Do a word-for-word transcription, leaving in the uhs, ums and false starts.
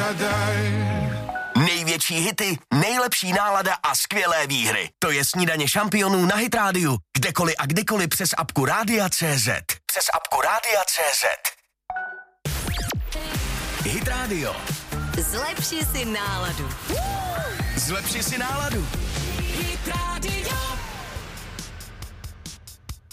Největší hity, nejlepší nálada a skvělé výhry. To je Snídaně šampionů na Hit rádiu. Kdekoliv a kdykoliv přes apku Rádia tečka cé zet. Přes apku Rádia tečka cé zet. Hit Radio. Zlepši si náladu. Zlepši si náladu. Hit Radio.